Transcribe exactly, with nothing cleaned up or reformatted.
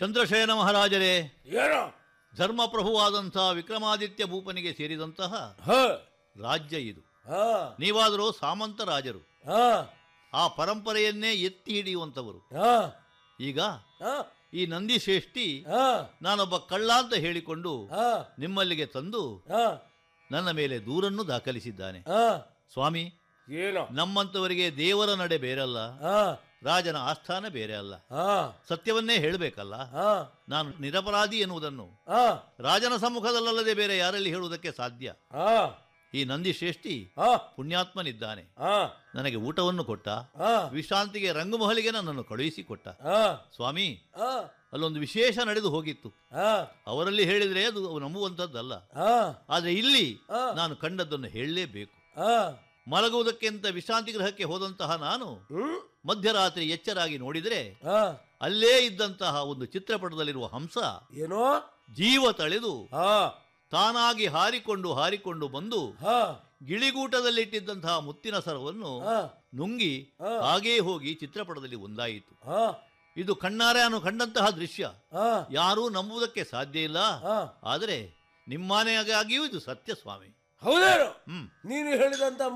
ಚಂದ್ರಶೇನ ಮಹಾರಾಜರೇ, ಏನೋ ಧರ್ಮಪ್ರಭುವಾದಂಥ ವಿಕ್ರಮಾದಿತ್ಯ ಭೂಪನಿಗೆ ಸೇರಿದಂತಹ ಹ ರಾಜ್ಯ ಇದು. ಹ ನೀವಾದರೂ ಸಾಮಂತ ರಾಜರು, ಹ ಆ ಪರಂಪರೆಯನ್ನೇ ಎತ್ತಿ ಹಿಡಿಯುವಂಥವರು. ಹ ಈಗ ಹ ಈ ನಂದಿಶ್ರೇಷ್ಠಿ ಹ ನಾನೊಬ್ಬ ಕಳ್ಳ ಅಂತ ಹೇಳಿಕೊಂಡು ಹ ನಿಮ್ಮಲ್ಲಿಗೆ ತಂದು ಹ ನನ್ನ ಮೇಲೆ ದೂರನ್ನು ದಾಖಲಿಸಿದ್ದಾನೆ. ಹ ಸ್ವಾಮಿ, ಏನೋ ನಮ್ಮಂಥವರಿಗೆ ದೇವರ ನಡೆ ಬೇರಲ್ಲ, ಹ ರಾಜನ ಆಸ್ಥಾನ ಬೇರೆ ಅಲ್ಲ. ಹ ಸತ್ಯವನ್ನೇ ಹೇಳಬೇಕಲ್ಲ. ಹ ನಾನು ನಿರಪರಾಧಿ ಎನ್ನುವುದನ್ನು ಹ ರಾಜನ ಸಮ್ಮುಖದಲ್ಲದೆ ಬೇರೆ ಯಾರಲ್ಲಿ ಹೇಳುವುದಕ್ಕೆ ಸಾಧ್ಯ? ಹ ಈ ನಂದಿಶ್ರೇಷ್ಠಿ ಹ ಪುಣ್ಯಾತ್ಮನಿದ್ದಾನೆ. ಹ ನನಗೆ ಊಟವನ್ನು ಕೊಟ್ಟ, ಹ ವಿಶ್ರಾಂತಿಗೆ ರಂಗಮಹಲಿಗೆ ನನ್ನನ್ನು ಕಳುಹಿಸಿಕೊಟ್ಟ. ಹ ಸ್ವಾಮಿ, ಹ ಅಲ್ಲೊಂದು ವಿಶೇಷ ನಡೆದು ಹೋಗಿತ್ತು. ಹ ಅವರಲ್ಲಿ ಹೇಳಿದರೆ ಅದು ನಂಬುವಂಥದ್ದಲ್ಲ. ಹ ಆದರೆ ಇಲ್ಲಿ ಹ ನಾನು ಕಂಡದ್ದನ್ನು ಹೇಳಲೇಬೇಕು. ಹ ಮಲಗುವುದಕ್ಕೆ ಅಂತ ವಿಶ್ರಾಂತಿ ಗೃಹಕ್ಕೆ ಹೋದಂತಹ ನಾನು ಹ್ಮ್ ಮಧ್ಯರಾತ್ರಿ ಎಚ್ಚರಾಗಿ ನೋಡಿದರೆ ಹ ಅಲ್ಲೇ ಇದ್ದಂತಹ ಒಂದು ಚಿತ್ರಪಟದಲ್ಲಿರುವ ಹಂಸ ಏನೋ ಜೀವ ತಳೆದು ಹ ತಾನಾಗಿ ಹಾರಿಕೊಂಡು ಹಾರಿಕೊಂಡು ಬಂದು ಹ ಗಿಳಿಗೂಟದಲ್ಲಿಟ್ಟಿದ್ದಂತಹ ಮುತ್ತಿನ ಸರವನ್ನು ಹ ನುಂಗಿ ಹ ಹಾಗೇ ಹೋಗಿ ಚಿತ್ರಪಟದಲ್ಲಿ ಒಂದಾಯಿತು. ಹ ಇದು ಕಣ್ಣಾರೆ ನಾನು ಕಂಡಂತಹ ದೃಶ್ಯ. ಹ ಯಾರೂ ನಂಬುವುದಕ್ಕೆ ಸಾಧ್ಯ ಇಲ್ಲ. ಹ ಆದರೆ ನಿಮ್ಮನೆಯಾಗಿಯೂ ಇದು ಸತ್ಯ ಸ್ವಾಮಿ. ಹೌದೇನು ಹ್ಮ್ ನೀನು ಹೇಳಿದಂತ